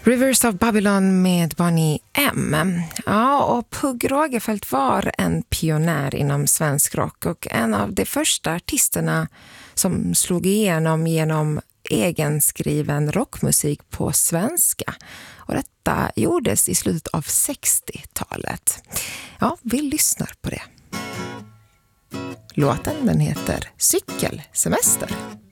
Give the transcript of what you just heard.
Rivers of Babylon med Bonnie M. Ja, och Pugh Rogefeldt var en pionjär inom svensk rock och en av de första artisterna som slog genom egenskriven rockmusik på svenska. Och detta gjordes i slutet av 60-talet. Ja, vi lyssnar på det. Låten den heter Cykelsemester.